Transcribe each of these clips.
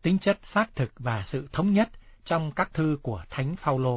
tính chất xác thực và sự thống nhất trong các thư của Thánh Phaolô.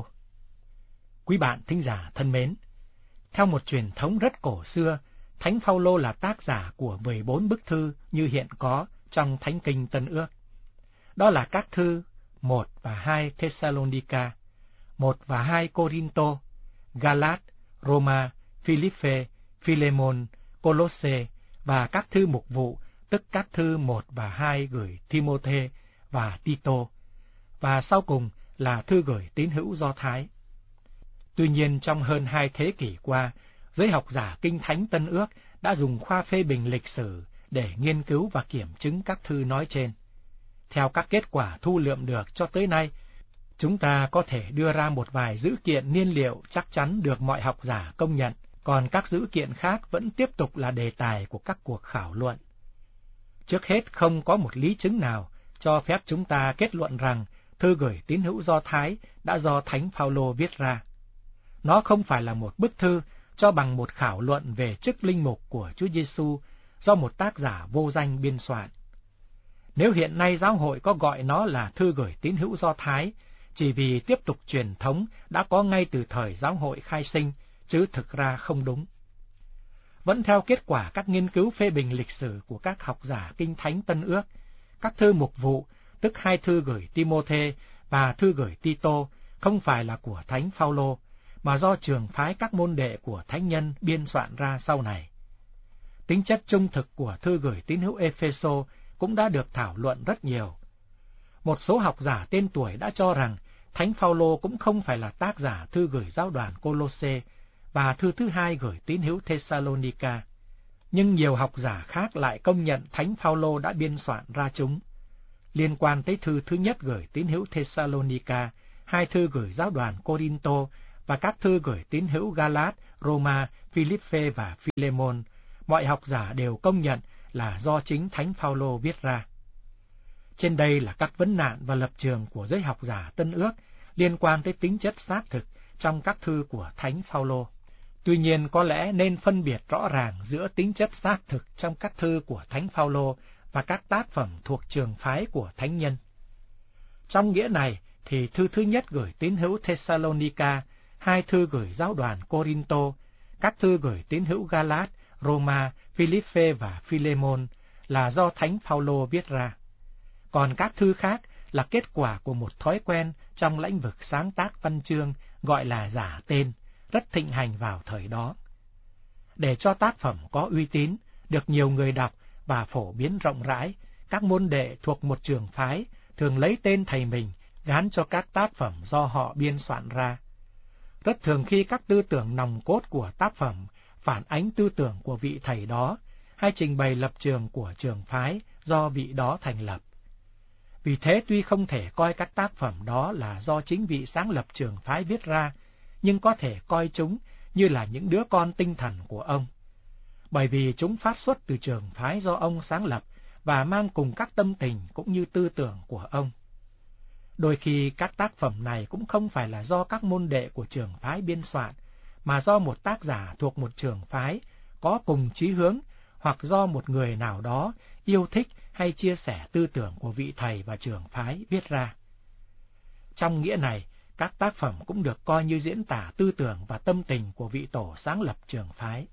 Quý bạn thính giả thân mến, theo một truyền thống rất cổ xưa, Thánh Phaolô là tác giả của 14 bức thư như hiện có trong Thánh Kinh Tân Ước. Đó là các thư 1 và 2 Thessalonica, 1 và 2 Corinto, Galat, Roma, Philippe, Philemon, Colosse và các thư mục vụ, tức các thư 1 và 2 gửi Timôthê và Tito, và sau cùng là thư gửi tín hữu Do Thái. Tuy nhiên, trong hơn 2 thế kỷ qua, giới học giả Kinh Thánh Tân Ước đã dùng khoa phê bình lịch sử để nghiên cứu và kiểm chứng các thư nói trên. Theo các kết quả thu lượm được cho tới nay, chúng ta có thể đưa ra một vài dữ kiện niên liệu chắc chắn được mọi học giả công nhận, còn các dữ kiện khác vẫn tiếp tục là đề tài của các cuộc khảo luận. Trước hết, không có một lý chứng nào cho phép chúng ta kết luận rằng thư gửi tín hữu Do Thái đã do Thánh Phaolô viết ra. Nó không phải là một bức thư cho bằng một khảo luận về chức linh mục của Chúa Giêsu do một tác giả vô danh biên soạn. Nếu hiện nay giáo hội có gọi nó là thư gửi tín hữu Do Thái, chỉ vì tiếp tục truyền thống đã có ngay từ thời giáo hội khai sinh, chứ thực ra không đúng. Vẫn theo kết quả các nghiên cứu phê bình lịch sử của các học giả Kinh Thánh Tân Ước, các thư mục vụ, tức 2 thư gửi Timôthê và thư gửi Tito, không phải là của Thánh Phaolô, mà do trường phái các môn đệ của thánh nhân biên soạn ra sau này. Tính chất trung thực của thư gửi tín hữu Ê-phê-sô cũng đã được thảo luận rất nhiều. Một số học giả tên tuổi đã cho rằng Thánh Phaolô cũng không phải là tác giả thư gửi giáo đoàn Colosse và thư thứ 2 gửi tín hữu Thessalonica. Nhưng nhiều học giả khác lại công nhận Thánh Phaolô đã biên soạn ra chúng. Liên quan tới thư thứ nhất gửi tín hữu Thessalonica, 2 thư gửi giáo đoàn Corinto và các thư gửi tín hữu Galat, Roma, Philippe và Philemon, mọi học giả đều công nhận là do chính Thánh Phaolô viết ra. Trên đây là các vấn nạn và lập trường của giới học giả Tân Ước liên quan tới tính chất xác thực trong các thư của Thánh Phaolô. Tuy nhiên, có lẽ nên phân biệt rõ ràng giữa tính chất xác thực trong các thư của Thánh Phaolô và các tác phẩm thuộc trường phái của thánh nhân. Trong nghĩa này thì thư thứ nhất gửi tín hữu Thessalonica, 2 thư gửi giáo đoàn Corinto, các thư gửi tín hữu Galat, Roma, Philippe và Philemon là do Thánh Phaolô viết ra. Còn các thư khác là kết quả của một thói quen trong lĩnh vực sáng tác văn chương gọi là giả tên, rất thịnh hành vào thời đó. Để cho tác phẩm có uy tín, được nhiều người đọc và phổ biến rộng rãi, các môn đệ thuộc một trường phái thường lấy tên thầy mình gán cho các tác phẩm do họ biên soạn ra. Rất thường khi các tư tưởng nòng cốt của tác phẩm phản ánh tư tưởng của vị thầy đó, hay trình bày lập trường của trường phái do vị đó thành lập. Vì thế tuy không thể coi các tác phẩm đó là do chính vị sáng lập trường phái viết ra, nhưng có thể coi chúng như là những đứa con tinh thần của ông. Bởi vì chúng phát xuất từ trường phái do ông sáng lập và mang cùng các tâm tình cũng như tư tưởng của ông. Đôi khi các tác phẩm này cũng không phải là do các môn đệ của trường phái biên soạn, mà do một tác giả thuộc một trường phái có cùng chí hướng, hoặc do một người nào đó yêu thích hay chia sẻ tư tưởng của vị thầy và trường phái viết ra. Trong nghĩa này, các tác phẩm cũng được coi như diễn tả tư tưởng và tâm tình của vị tổ sáng lập trường phái.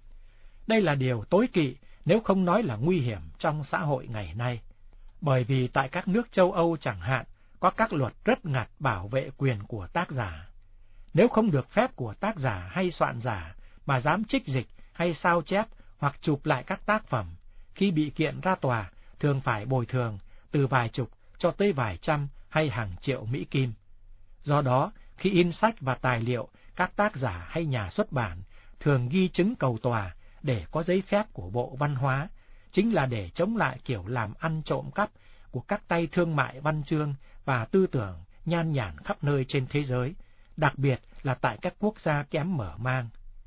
Đây là điều tối kỵ, nếu không nói là nguy hiểm trong xã hội ngày nay, bởi vì tại các nước châu Âu chẳng hạn, có các luật rất ngặt bảo vệ quyền của tác giả. Nếu không được phép của tác giả hay soạn giả mà dám trích dịch hay sao chép hoặc chụp lại các tác phẩm, khi bị kiện ra tòa thường phải bồi thường từ vài chục cho tới vài trăm hay hàng triệu Mỹ Kim. Do đó, khi in sách và tài liệu, các tác giả hay nhà xuất bản thường ghi chứng cầu tòa để có giấy phép của Bộ Văn hóa, chính là để chống lại kiểu làm ăn trộm cắp của các tay thương mại văn chương và tư tưởng nhan nhản khắp nơi trên thế giới, đặc biệt là tại các quốc gia kém mở mang.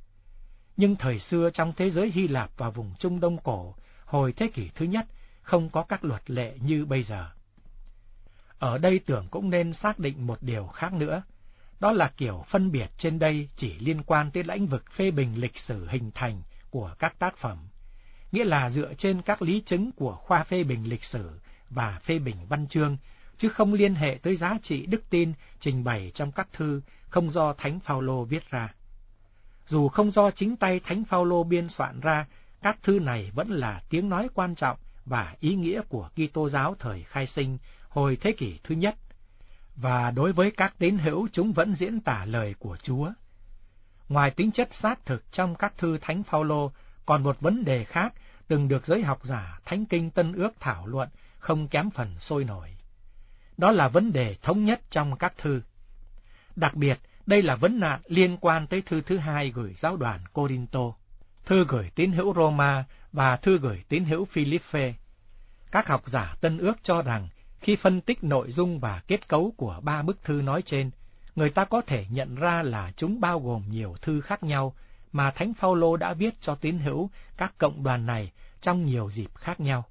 Nhưng thời xưa trong thế giới Hy Lạp và vùng Trung Đông cổ, hồi thế kỷ thứ nhất, không có các luật lệ như bây giờ. Ở đây tưởng cũng nên xác định một điều khác nữa, đó là kiểu phân biệt trên đây chỉ liên quan tới lĩnh vực phê bình lịch sử hình thành của các tác phẩm, nghĩa là dựa trên các lý chứng của khoa phê bình lịch sử và phê bình văn chương, chứ không liên hệ tới giá trị đức tin trình bày trong các thư không do Thánh Phaolô viết ra. Dù không do chính tay Thánh Phaolô biên soạn ra, các thư này vẫn là tiếng nói quan trọng và ý nghĩa của Kitô giáo thời khai sinh hồi thế kỷ thứ nhất, và đối với các tín hữu chúng vẫn diễn tả lời của Chúa. Ngoài tính chất xác thực trong các thư Thánh Phaolô, còn một vấn đề khác từng được giới học giả Thánh Kinh Tân Ước thảo luận không kém phần sôi nổi. Đó là vấn đề thống nhất trong các thư. Đặc biệt, đây là vấn nạn liên quan tới thư thứ hai gửi giáo đoàn Cô-rinh-tô, thư gửi tín hữu Roma và thư gửi tín hữu Phi-líp-phê. Các học giả Tân Ước cho rằng khi phân tích nội dung và kết cấu của ba bức thư nói trên, người ta có thể nhận ra là chúng bao gồm nhiều thư khác nhau mà Thánh Phaolô đã viết cho tín hữu các cộng đoàn này trong nhiều dịp khác nhau.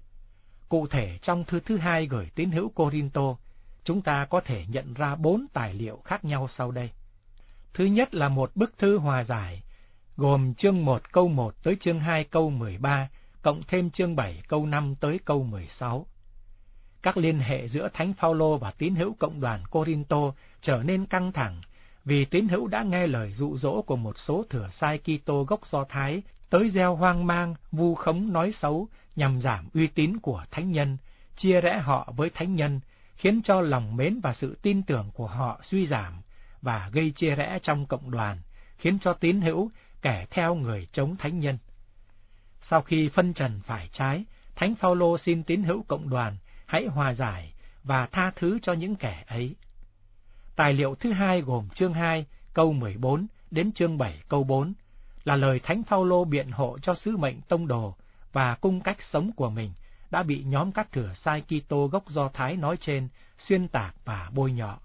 Cụ thể, trong thư thứ hai gửi tín hữu Cô-rinh-tô, chúng ta có thể nhận ra 4 tài liệu khác nhau sau đây. Thứ nhất là một bức thư hòa giải, gồm chương 1 câu 1 tới chương 2 câu 13, cộng thêm chương 7 câu 5 tới câu 16. Các liên hệ giữa Thánh Phaolô và tín hữu cộng đoàn Cô-rinh-tô trở nên căng thẳng vì tín hữu đã nghe lời dụ dỗ của một số thừa sai Kitô gốc Do Thái tới gieo hoang mang, vu khống nói xấu nhằm giảm uy tín của thánh nhân, chia rẽ họ với thánh nhân, khiến cho lòng mến và sự tin tưởng của họ suy giảm và gây chia rẽ trong cộng đoàn, khiến cho tín hữu kẻ theo người chống thánh nhân. Sau khi phân trần phải trái, Thánh Phaolô xin tín hữu cộng đoàn hãy hòa giải và tha thứ cho những kẻ ấy. Tài liệu thứ hai gồm chương 2 câu 14 đến chương 7 câu 4 là lời Thánh Phaolô biện hộ cho sứ mệnh tông đồ và cung cách sống của mình đã bị nhóm các thừa sai Kitô gốc Do Thái nói trên xuyên tạc và bôi nhọ.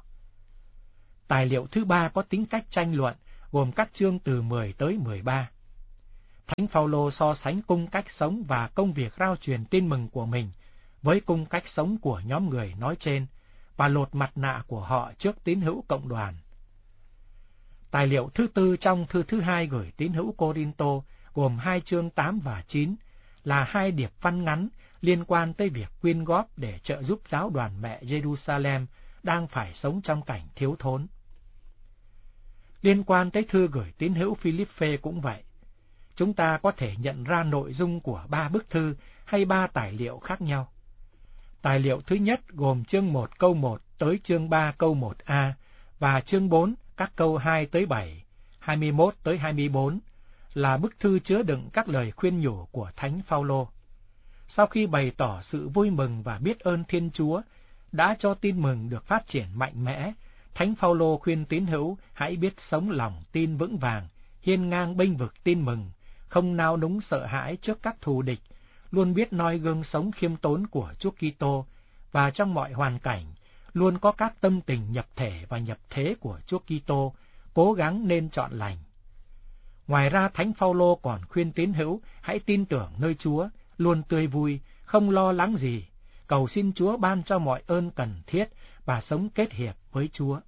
Tài liệu thứ ba có tính cách tranh luận, gồm các chương từ 10 tới 13. Thánh Phaolô so sánh cung cách sống và công việc rao truyền tin mừng của mình với cung cách sống của nhóm người nói trên và lột mặt nạ của họ trước tín hữu cộng đoàn. Tài liệu thứ tư trong thư thứ hai gửi tín hữu Cô-rinh-tô gồm 2 chương 8 và 9 là 2 điệp văn ngắn liên quan tới việc quyên góp để trợ giúp giáo đoàn mẹ Jerusalem đang phải sống trong cảnh thiếu thốn. Liên quan tới thư gửi tín hữu Phi-líp-phê cũng vậy. Chúng ta có thể nhận ra nội dung của 3 bức thư hay 3 tài liệu khác nhau. Tài liệu thứ nhất gồm chương 1 câu 1 tới chương 3 câu 1a và chương 4 các câu 2 tới 7, 21 tới 24 là bức thư chứa đựng các lời khuyên nhủ của Thánh Phaolô. Sau khi bày tỏ sự vui mừng và biết ơn Thiên Chúa đã cho tin mừng được phát triển mạnh mẽ, Thánh Phaolô khuyên tín hữu hãy biết sống lòng tin vững vàng, hiên ngang bênh vực tin mừng, không nao núng sợ hãi trước các thù địch, luôn biết noi gương sống khiêm tốn của Chúa Kitô và trong mọi hoàn cảnh luôn có các tâm tình nhập thể và nhập thế của Chúa Kitô, cố gắng nên chọn lành. Ngoài ra, Thánh Phaolô còn khuyên tín hữu hãy tin tưởng nơi Chúa, luôn tươi vui, không lo lắng gì, cầu xin Chúa ban cho mọi ơn cần thiết và sống kết hiệp với Chúa.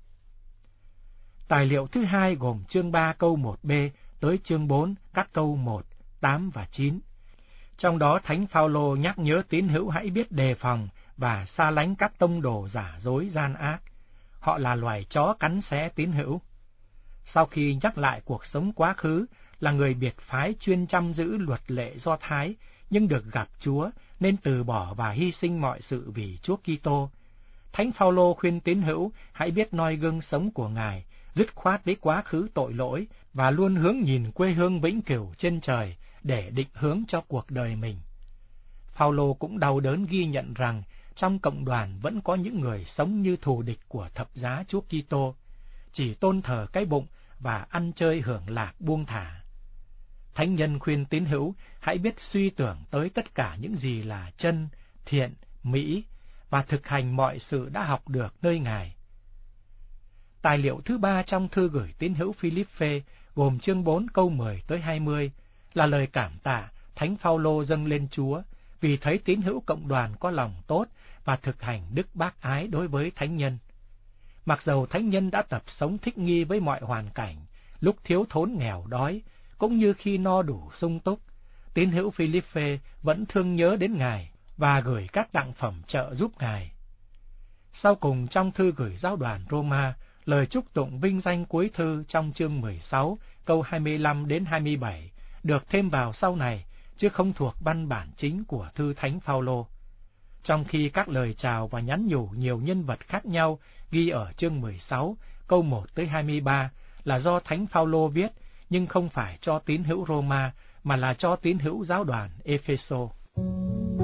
Tài liệu thứ hai gồm chương 3 câu 1b tới chương 4 các câu 1, 8 và 9. Trong đó Thánh Phaolô nhắc nhớ tín hữu hãy biết đề phòng và xa lánh các tông đồ giả dối gian ác. Họ là loài chó cắn xé tín hữu. Sau khi nhắc lại cuộc sống quá khứ là người biệt phái chuyên chăm giữ luật lệ Do Thái, nhưng được gặp Chúa nên từ bỏ và hy sinh mọi sự vì Chúa Kitô, Thánh Phaolô khuyên tín hữu hãy biết noi gương sống của Ngài, dứt khoát với quá khứ tội lỗi và luôn hướng nhìn quê hương vĩnh cửu trên trời để định hướng cho cuộc đời mình. Phaolô cũng đau đớn ghi nhận rằng trong cộng đoàn vẫn có những người sống như thù địch của thập giá Chúa Kitô, chỉ tôn thờ cái bụng và ăn chơi hưởng lạc buông thả. Thánh nhân khuyên tín hữu hãy biết suy tưởng tới tất cả những gì là chân, thiện, mỹ và thực hành mọi sự đã học được nơi Ngài. Tài liệu thứ ba trong thư gửi tín hữu Phi-líp-phê gồm chương 4 câu 10 tới 20 là lời cảm tạ Thánh Phaolô dâng lên Chúa vì thấy tín hữu cộng đoàn có lòng tốt và thực hành đức bác ái đối với thánh nhân. Mặc dầu thánh nhân đã tập sống thích nghi với mọi hoàn cảnh, lúc thiếu thốn nghèo đói, cũng như khi no đủ sung túc, tín hữu Phi-líp-phê vẫn thương nhớ đến Ngài và gửi các tặng phẩm trợ giúp Ngài. Sau cùng trong thư gửi giáo đoàn Roma, lời chúc tụng vinh danh cuối thư trong chương 16, câu 25 đến 27 được thêm vào sau này, chứ không thuộc văn bản chính của thư Thánh Phaolô. Trong khi các lời chào và nhắn nhủ nhiều nhân vật khác nhau ghi ở chương 16, câu 1 tới 23 là do Thánh Phaolô viết, nhưng không phải cho tín hữu Roma mà là cho tín hữu giáo đoàn Epheso.